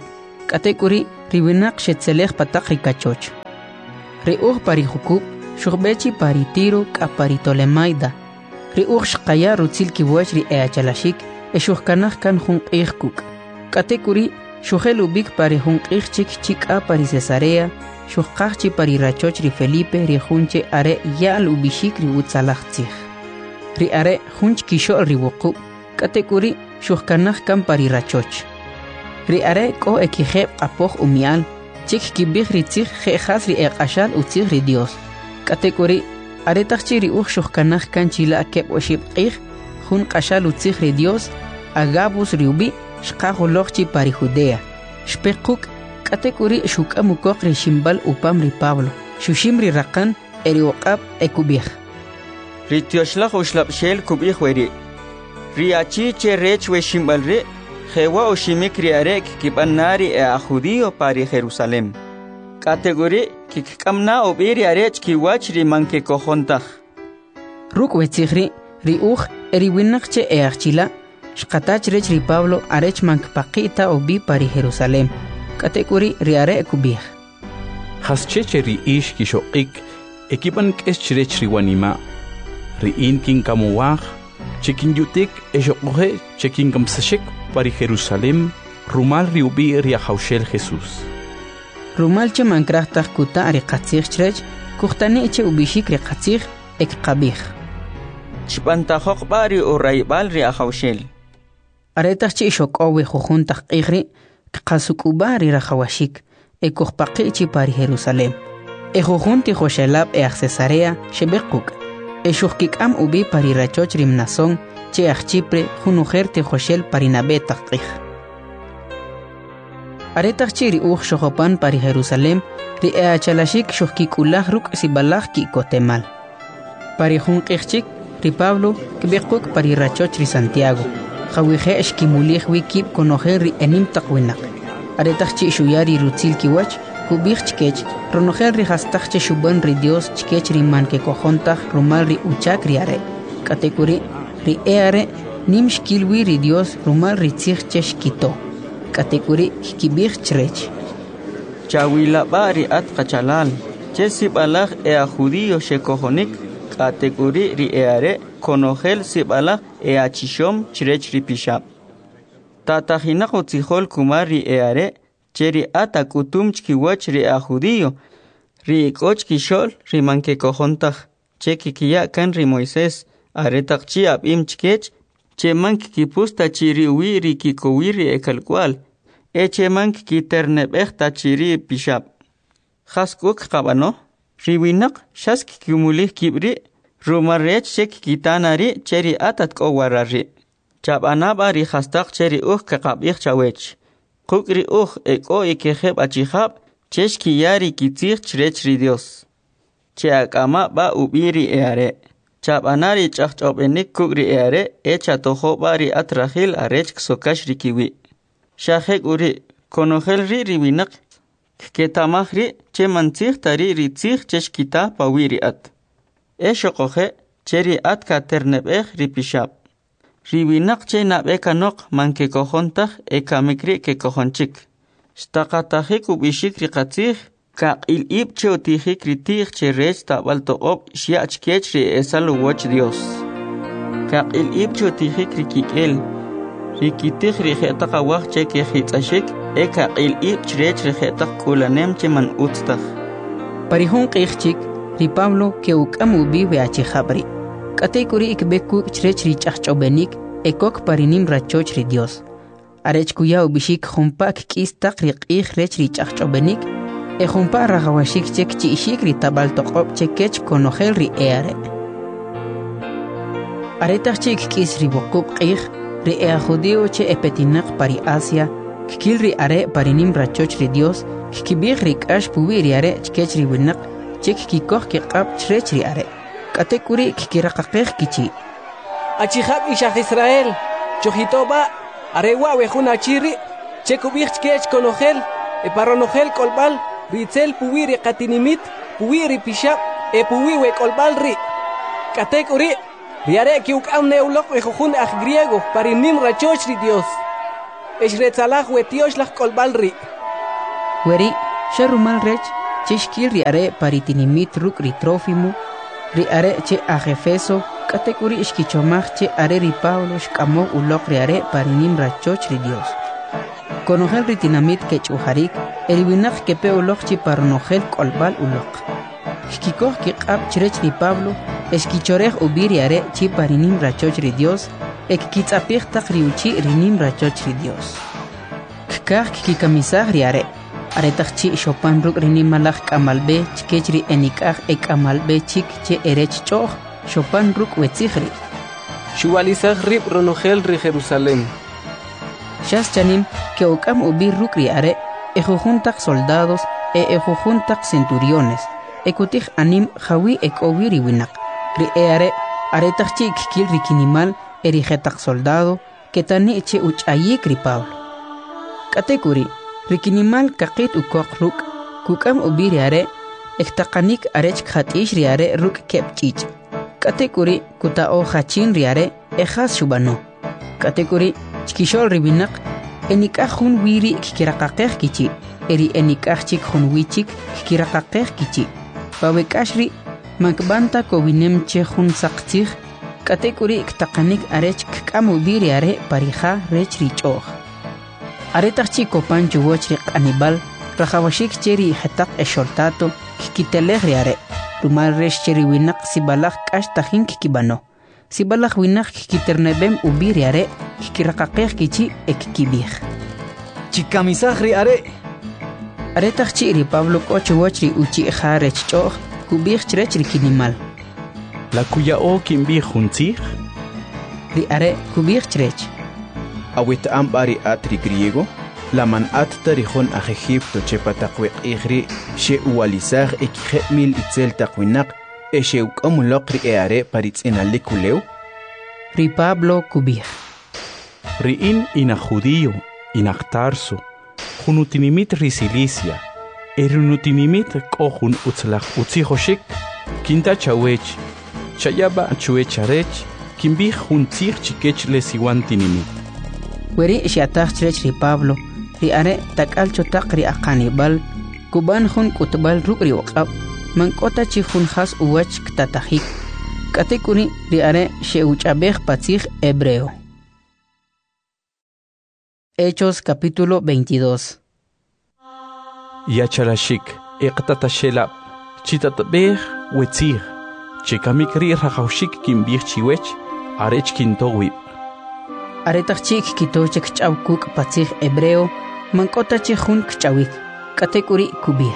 katekuri riwinak shetzelej patak rikachoch. Riuj pari hukub, shurbechi pari tiro ka pari tolemaida. Riuj shqaya rutzil kiwach ri eachalashik, e shurkanaj kan hunqij kuk. Katekuri shujel ubik pari hunqij chik chik a pari Cesarea, shurqajchi pari rachoch ri Felipe ri hunche are yal ubishik ri utzalajtzij. Ri are hunch kishol ri wukub, katekuri shurkanaj kan pari rachoch. Ri are ko ekijeb apoj umial, chik kibij ri tzij jejas ri eqashal utzij ri Dios. Katekuri are tajchi ri uj shurkanaj kan chila akeb oshib qij, jun qashal utzij ri Dios, Agabus ri ubi shqajolojchi pari Judea. Shpekuk katekuri shukamukok ri shimbal upam ri Pablo, shushim ri raqan eri uqab ekubij. Ri tioshlaj ushlabshel kubij weri. Ri achi che rech we shimbal ri, jewa oshimik ri arek kibanari e a judío pari Jerusalem. Kategori kikkamna obiri arech kiwach ri manke kojontaj. Ruk wetzigri ri uj eri winakche e archila, shqatach rech ri Pablo arech mankpaqita obi pari Jerusalem. Kategori ri are ekubij. Hascheche ri ish kishoqik, ekipan keschrech ri wanima. Ri inkin kamuwaj, chekin yutik eshoqoje chekin kamsashek pari Jerusalem, rumal ri ubi ri ahaushel Jesús. Rumal che mankrahtaj kuta ri qatzij chrech, kuhtani che ubishik ri qatzij ek qabij. Chpantajoq bari o raibal ri ahaushel. Aretaj chi shoqowe jujuntaj qijri, qasukuba ri rahawashik, e kuhpaqi chi pari Jerusalem. E jujunti joshelab e Cesarea shebekuk. E shuhkikam ubi pari rachoch ri Mnason, che achchipre junujer te joshel pari nabetaj qij. Aretaj chi ri uj shohopan pari Jerusalem, ri e achalashik shuhkikulaj ruk sibalaj ki kotemal. Pari jun qijchik, ri Pablo kibekuk pari rachoch ri Santiago. Jawije eshkimulij wikib konojer ri enim taqwinak. Aretaj chi shuyari rutzil kiwach, kubij chkech, ronojer ri hastaj che shuban ri Dios chkech ri man ke kojontaj rumal ri uchak ri are. Katekuri ri e are nim shkilwi ri Dios rumal ri tzij che shkito. Katekuri kibij chrech. Chawila bari at qachalal, che sibalaj e a judío shekojonik, katekuri ri e are konojel sibalaj e a chishom chrech ri pishab. Tatajina utzijol kumar ri e are, cheri ata kutum chkiwach ri a judío, ri ikoch kishol ri manke kojontaj, che kikiya kan ri Moisés, aretak chi ab im chkech, che mank kipusta chiri uwi ri kikowi ri ekalkwal, e che mank kiternebej ta chiri pishab. Jaskuk qabano, ri winak shask kimulih kibri, rumarrech che kitanari cheri atat kowarari. Chabanaba ri jastak cheri uj kakabij chawech. Kukri uj eko ikejeb achijab, cheshki yari kitzij chrech ri Dios. Che akama ba ubiri eare. Chabanari chachchobenik kukri eare, echa tojo bari atrahil arech ksokash ri kiwi. Shahek uri, konojel ri riwinak, ketamaj ri, che mantzij tari ri tzij cheshkita pawiri at. Esho koje, cheri at katernebej ri pishab. Riwinak che nabeka nok manke kojontaj eka mikri ke kojonchik. Shtaqatajik ubishik ri qatzij, ka il ib che otijik ri tij che rech tabal toqob shiach kech ri esalu woch Dios. Ka il ib che otijik ri kikel, ri kitij ri jetaq awaj che ke hitzashik, eka il ib che rech ri jetaq kulanem che man utztaj. Parihun qijchik, ri Pablo ke ukam ubi we achijabri. Katekuri ikbeku chrech ri chachchobenik, ekok parinim rachoch ri Dios. Arech kuya ubishik jumpak kistak ri qij rech ri chachchobenik, e jumpa rajawashik chek chi ishik ri tabal toqob chekech konojel ri eare. Aretach chik kis ri bokub qij, ri ea judío che epetinak pari Asia, kikil ri are parinim rachoch ri Dios, kikibij ri kash puwi ri are chkech ri winak, chek kikoh kiqab chrech ri are. Katekuri kikiraqaqej kichi. Achijab ishaj Israel, chojitoba, arewa wejun achiri, chekubij chkech konojel, e paronojel kolbal, ritzel puwiri qatinimit, puwiri pishab, e puwiwe kolbal ri. Katekuri, riare kiukam neulok wejujun aj griego, parinim rachoch ri Dios. Eshretzalaj wetiosh laj kolbal ri. Weri, sharumal rech, chishkil riare paritinimit ruk ri Trófimo, riare che ajefeso, katekuri ishkichomach che are ri Pablo shkamo ulok riare parinim rachoch ri Dios. Konogel ritinamit que chuharik, el winach que pe ulok chi paronogel kolbal ulok. Shkikoh ki qab chirech ri Pablo, eshkichorech ubiriare chi parinim rachoch ri Dios, ek kitzapich tak riuchi rinim rachoch ri Dios. Kkah ki kamisah riare. Aretachchi Chopin ruk rinim malach kamalbe chkechri enikah ek amalbe chik che erech choch Chopin ruk wetzihri. Shualizah rib ronogel ri Jerusalén. Shas chanim que okam ubi ruk riare ejujuntak soldados e ejujuntak centuriones. Ekutich anim jawi ek obiri winak. Ri eare aretachchi kikil rikinimal erigetak soldado que tani che uchayik ri Pablo. Katekuri Rikinimal kakit ukok ruk, kukam ubiri are, ektakanik arech khatish riare ruk kepchich. Katekuri kutao hachin riare, ejas shubano. Katekuri chkishol ribinak, enikah hun wiri kikirakakeh kichi, eri enikah chik hun wichik kikirakakeh kichi. Pawekashri, makbanta kowinem che hun saktich, katekuri ektakanik arech kukam ubiri are parija rech richoh. Aretachchi kopan chuwochri anibal, rajawashik cheri hetak esholtato, kikiteleh riare, rumal resh cheri winak sibalach kashtahin kikibano. Sibalach winak kikiternebem ubi riare, kikirakakeh kichi ekikibih. Chikamisah riare. Aretachchi ri Pablo kochuwochri uchi ejarech choh, kubih chrech rikinimal. La kuya o kimbih juntzih? Riare kubih chrech. Awit ambari atri griego, la man at tarihon a Egipto chepa takwek igri, she ualizar ekije mil itzel takwinak, e she ukamulok ri eare paritz en alikuleu? Ri Pablo kubih. Ri in ina judío, ina Tarso, junutinimit ri Cilicia, erunutinimit kohun utzlach utzihoshik, kinta chawech, chayaba chuecharech, kimbih juntzich chikech lesiwantinimit. Weri shiatach chrech ri Pablo, ri are takal chotak ri akanibal, kuban hun kutbal ruk ri waqab, mankota chi hun has uwach ktatahik. Katekuri ri are sheuchabej patzich hebreo. Hechos capítulo veintidós. Yachalashik, eqtatashela, chitatbej wetzir, chekamikri rajaushik kimbich chiwech, arech kintowib. Aretachchik kitochek chawkuk patzich hebreo, mankota chihun kchawik, katekuri kubih.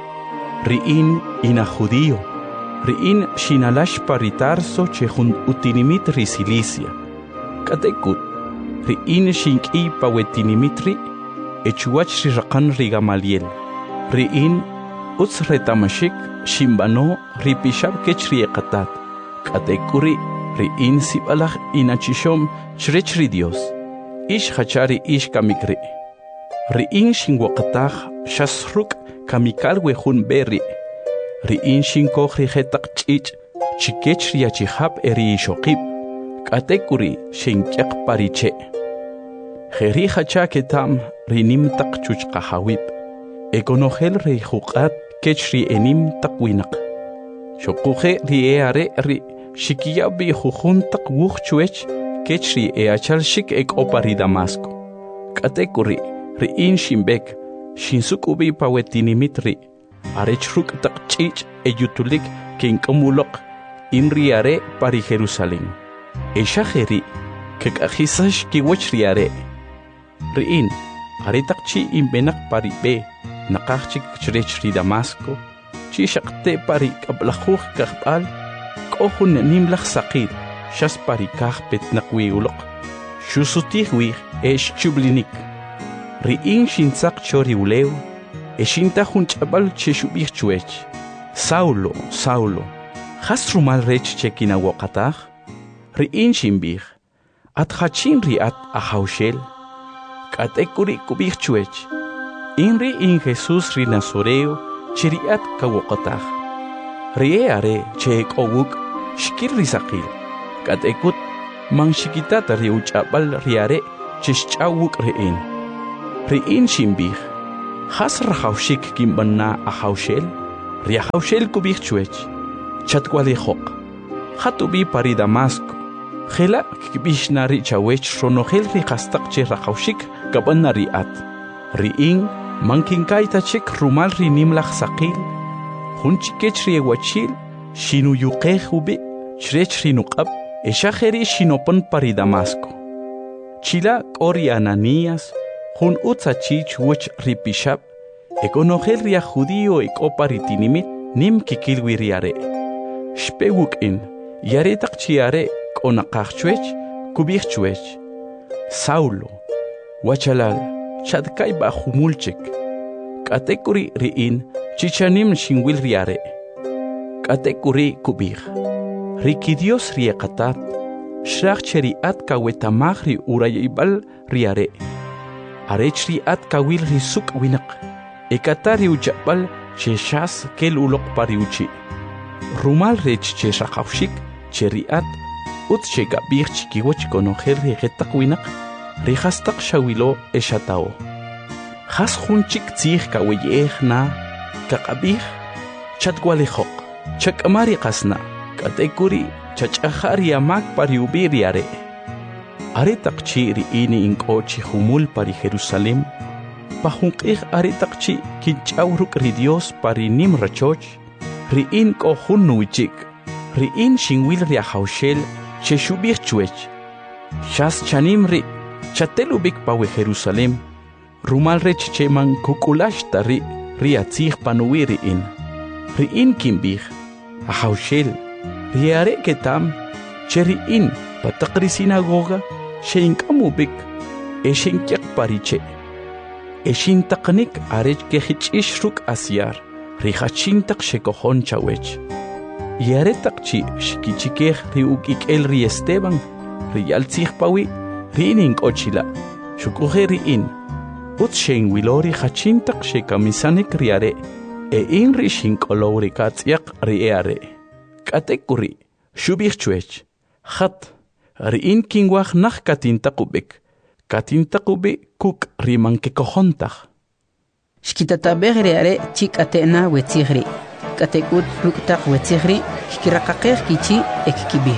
Riin ina judío, riin shinalash paritarso chehun utinimit ri Cilicia. Katekut, riin shinki pawetinimitri, echuach rirakan ri Gamaliel. Riin utz retamashik shimbano ripishab kech ri ekatat. Katekuri riin sibalach inachishom Shrechri Dios, ish hachari ish kamikri. Riin shingwakatach shasruk kamikal wehun berri. Riin shinkohri hetak chich, chikech riachihab eri shokib. Katekuri shinkyak pariche. Heri hacha ketam rinim tak chuch kahawib. Ekonogel ri hukat kech ri enim takwinak. Shokuhe ri eare ri shikia bi hujun tak wuch chuech. Kechri e achal shik ek opari Damasco. Katekuri, ri in shimbek, shinsuk ubi pawetinimitri, arechruk tak chich e yutulik kin kamulok, in riare pari Jerusalén. E shaheri, kek ahisash ki wachriare. Ri in, aretak chi imbenak pari be, nakachik chrechri Damasco, chi shakte pari kablachuch kakbal, kohun nimlach sakir. Shas parikah pet nakwiulok. Shusutihwih esh chublinik. Riin shinsak chori uleu, eshinta hunchabal cheshubih chuech. Saulo, Saulo, has rumal rech chekina wakatah? Riin shimbih, at hachin riat ahaushel. Katekuri kubih chuech. Inri in Jesus ri Nazoreo, chiriat kawakatah. Rieare chek owuk, shkir risakil. Katekut mang shikitata riuchabal riare chishchawuk rein. Rein shimbih. Has rajawshik kimbana ahawshel, riahawshel kubik chuech, chatwali hok, hatubi pari Damasco, Hela kibishnari chawech ronogel rikastak che rajawshik kabana riat, riing, mankinkai tachik rumal rinimlach sakil, hunchikech riewachil, shinu yuqeh ubi, chrech rinuqab, eshajeri shinopon pari Damasco. Chila kori Ananías, Hun utzachich wuch ripishab, ekonogel ria judío ek oparitinimit nim kikilwi riare. Shpewuk in, yare takchiare konakachwech, kubirchwech. Saulo, wachalal, chadkai bahumulchek. Katekuri riin, chichanim shingwil riare. Katekuri kubir. Rikidios riekatat, shrachcheri at kawetamagri urayibal riare. Arechri at kawil risuk winak, ekatari uchapal sheshas kel ulok pariuchi. Rumal rech che shakawshik, cheriat, ut shega birch kiwach konoher regetak winak, rehastak shawilo eshatao. Has hunchik tzich kaweyeh na, kakabih, chatgualehok, chakamari kasna, katekuri, chachahari amak pariubiri are. Aretakchi riini inkochi humul pari Jerusalem, pahunqih aretakchi kinchauruk ri Dios pari nim rachoch, riin ko hunnuichik, riin shingwil riahaushel, cheshubir chuech, shas chanim ri, chatelubik pawe Jerusalem, rumal rech cheman kukulash tari, riatzih panuwi riin, riin kimbih, ahaushel, riare ketam, cheriin, patakri sinagoga, Shein kamubik, eshin kyak pariche. Eshin taknik arech kehich ishruk asyar, rihachin tak shekohon chawech. Yare takchi shikichikeh riukik el ri Esteban, riyaltzih pawi, riining ochila, shukuhe riin. Ut shein wilori hachin tak shekamisanik riare, e in rishin kolori katsyak riare. Katekuri, shubich chuech, hat. Riin kingwach nach katintakubik, katintakubi kuk riman kekohontach. Shkitataber reare chik atena wetzigri, katekut ruktak wetzigri, kirakakeh kichi ekkibir.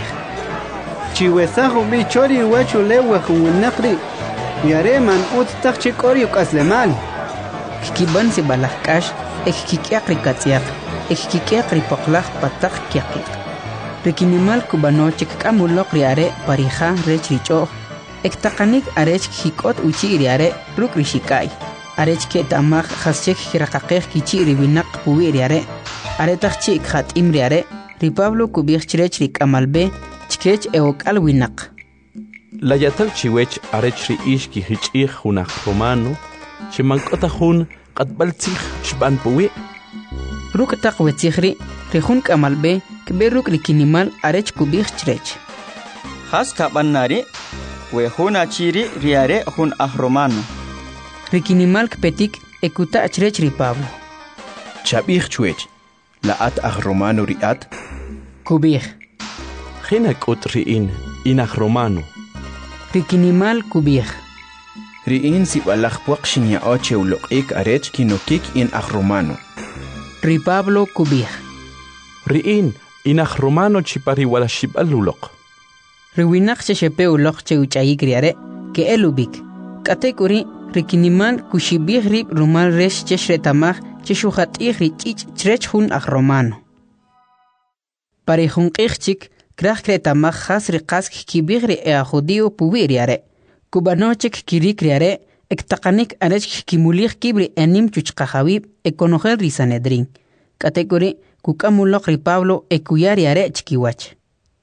Chiwesahu bi chori wachu lewa huwinakri, yare man ut tak chikori ukaslemal. Kikiban si balakash, ekkikakri katsiak, ekkikakri poklach patak kiakik. Rikinimal kubano chikakamulok riare parija rech richo, ektakanik arech hikot uchi riare ruk rishikai. Arech ke tamach haschek hirakakeh kichi ribinak puwi riare. Aretach chik hat im riare, ripablo kubich rech rikamalbe, chikech eokal winak. La yatal chiwech arech ri ish ki hichich hunach romano, chimankota hun katbaltzich shban puwi. Ruk tak wetzihri, rihun kamalbe, Kberuk rikinimal arech kubich chrech. Has kabanari, we huna chiri riare hun ahromano. Rikinimal kpetik ekuta chrech ri Pablo. Chabich chuech, la at ahromano riat. Kubich. Hinak ut riin, in ahromano. Rikinimal kubich. Riin si balach puak shinya oche ulok ek arech kinokik in ahromano. Ri Pablo kubich. Riin, inach romano chipari wala shibalulok. Riwinak chechepe ulok che uchayik riare, ke elubik. Katekuri, rikiniman kushibih rib rumal resh cheshretamach cheshuhatih richich chrech hun ach romano. Pari hunkichik, krach kretamach has rikas kibih ri ea judio puwi riare. Kubanochik kirik riare, ektakanik arech kimulich kibri enim chuchkahawib ekonogel risanedrin. Katekuri, Kukamulok ri Pablo ekuyari are chiquiwach.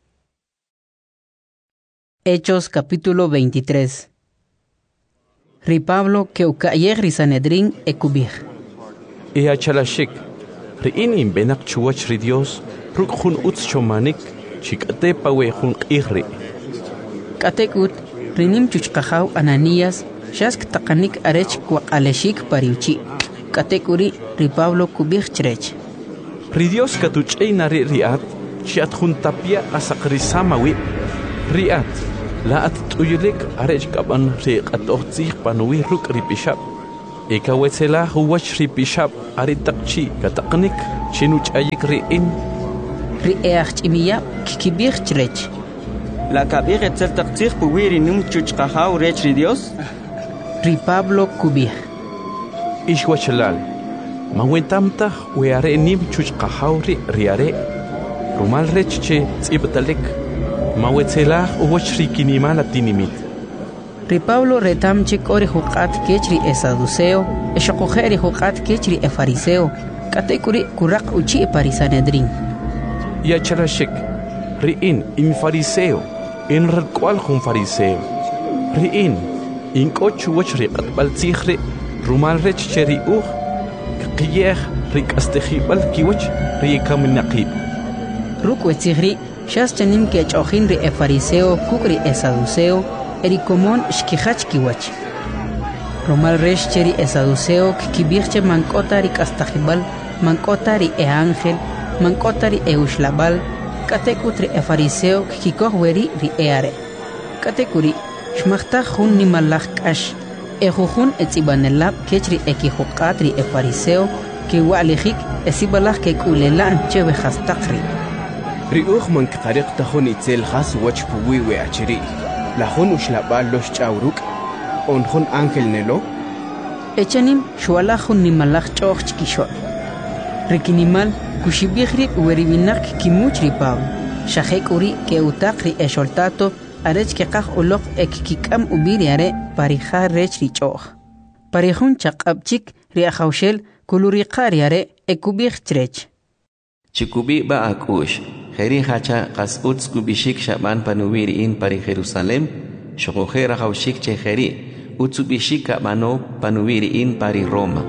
Hechos capítulo veintitrés. Ri Pablo que ukayer ri Sanedrin ekubir. E achalashik, ri inim benak chuwach ri Dios, ruk hun utz chomanik, chikate pawe hun qihri. Katekut, rinim chuchkahaw Ananías, shask takanik arech kwaqaleshik pariuchi. Katekuri ri Pablo kubir chrech. Ri Dios katuch'ey nari riat, chiat juntapia asakrisamawi. Riat, la at tuyulik arech kaban ri qatochtzih panuwi ruk ripishab. ikawetsela huwach ripishab aritakchi kataqnik chinuch ayik riin ri'each imiya kikibich trech la kabir etzel taqtich puwiri num chuchqahaw rech ri Dios ri Pablo kubih ishwachalal mawentamta weare nim chuchqahaw ri riare rumal rech che tsibtalek mawetsela huwach rikinima latinimit ri Pablo retam chikori huqat kechri esaduceo eshoqojeri huqat kechri e fariseo katekuri kuraq uchi e parisanedrin ya charashik riin in fariseo in rqual khum fariseo riin in kochu wachri qatbal tsikhri rumal rech cheri uh qiyeh rik astekhibal kiwach ri kam naqib rukwe tsikhri shas chanim ke chojin ri e fariseo kukri esaduceo eri komon shkihach kiwach rumal rech cheri esaduceo kibirche mankotari kastahibal mankotari e ángel mankotari e ushlabal katekutri e fariseo kikohweri ri eare katekuri shmachta khun nimalach kash e khun etzibanelab kechri e kihuqatri e fariseo ki walihik esibalach ke kulelan chebe khastaqri ri ukh man qariq tahun itzel khas wach puwi we achiri la khun ushlabal los chawruk on khun ángel nelo echanim shwala khun nimalach choch chkishol rikinimal kushibihri weribinak kimuchri Pablo shahekuri ke utaqri e sholtato arech ke qaj uloq ek kikam ubiriare parija rechri choh parihun chaqabchik ri khawshel kuluri qariare ekubih trech chikubi ba akush kheri hacha qasuts kubishik shaban panuwiri in pari Jerusalem shokhera khawshik che kheri utsubishik mano panuwiri in pari Roma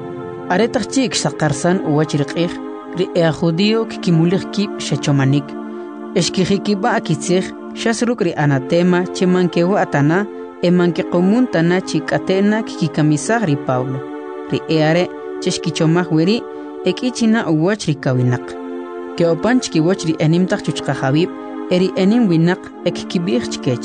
aretachik saqarsan uwachriqih ri e judío kimulig kib shachomanik eshkihikiba akitzig shasruk ri anatema chemankewa atana emanke qomuntana chikatena kikamisag ri Pablo ri eare cheshkichomag weri ekichina uwachri kawinaq ke opanchki wachri enimtaq chuchqa habib eri enim winaq ekkibig chkech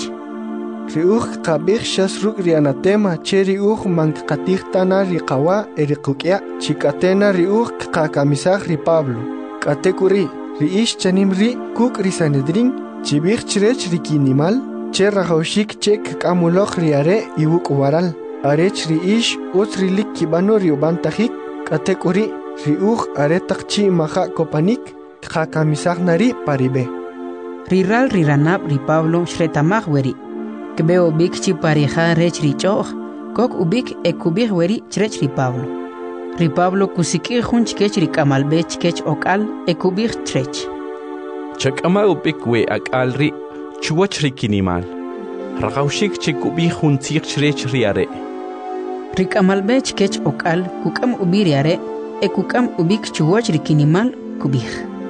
ri uj qabig shasruk ri anatema cheri uj manqatih tana ri qawa eri qukya chikatena ri uj qakamisag ri Pablo katekuri ri ish chanim ri kuk ri Sanedrin chibig chrech ri kinimal che rajawshik chek kamulok ri are iwuk waral arech ri ish utri lik kibano ri ubantajik katekuri ri uj are taqchi maha kopanik qakamisag nari paribe riral ri ranab ri Pablo shretamag weri Kbeo bik chi parija rech ri choh kok ubik ekubig weri chrech ri Pablo ri Pablo kusiki hunch kech ri kamalbech kech okal ekubig chrech chakama ubik we akal ri chuwach ri kinimal raqawshik chikubi hunchik chrech ri are ri kamalbech kech okal kukam ubiri are ekukam ubik chuwach ri kinimal kubig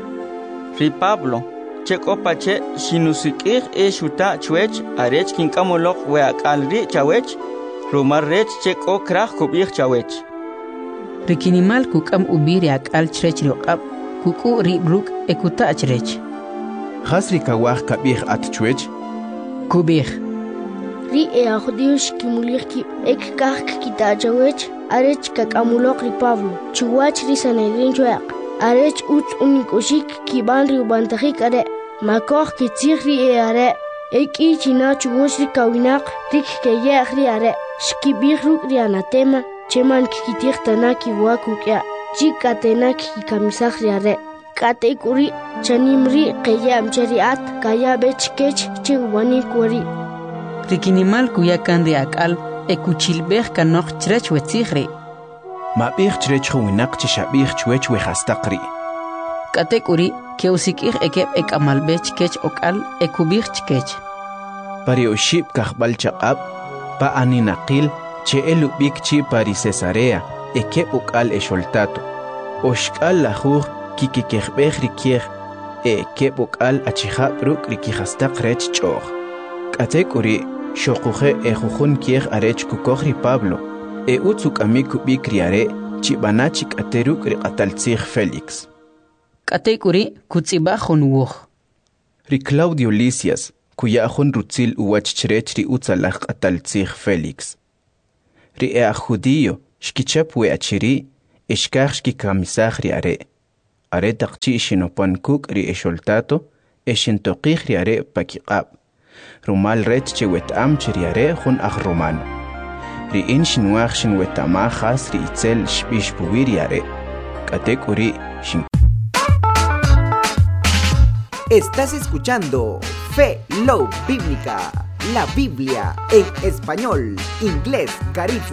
ri Pablo Cheko pache sinusikir e shuta chwech arech kinkamolok we akalri chawech rumar rech cheko krach kubich chawech Rikinimal kukam ubiri akal chrech riqab kuku ri bruk ekuta chrech Khasri kawah kabih at chwech kubich ri e akhdiush kimulir ki ek kak kita chawech arech kakamulok ri Pablo chuwach ri Sanedrin chwaq arech ut unikoshik kiban ri ubantajik are makoh kitzir ri e are eki china chuwosh ri kawinaq rik keye ri are shkibir ruk ri anatema cheman kikitir tanaki wakukya chikatena kikamisag ri are katekuri chanimri qeyam chariat kaya bechkech chiwani kuri Rikinimal kuyakan ri akal ekuchilbeh kanok chrech wetzigri Mabich chrech khwinaq chishabich chwech we khastaqri Katekuri keusikir ekep ekamalbech kech okal ekubich kech Pari oshib kahbal chaqab pa aninaqil che elubik chi pari Cesarea ekep okal esholtato oshkal lahur kikikehbeh rikier ekep okal achihab ruk rikihastaq rech choh Katekuri shoquje ejuhun kier arech kukohri Pablo e utsuk amiku bikriare chibanachik ateruk riqataltzig Felix Katekuri kutzibajun wuj ri Claudio Lisias kuyajun rutzil uwach chrech ri utzalaj qataltzig Felix ri e judío Shkichap we achiri, ishkach shkikamisaj ri are. Are taqchi shinopan kuk ri esholtato, eshintoqij ri are pakiqab. Rumal rech che wetam ri are jun aj romano. Ri in shinwaj shin wetamajas ri itzel shbish puwi ri are. Katek uri shin. Estás escuchando Fe Love Bíblica, la Biblia en español, inglés, Garifuna.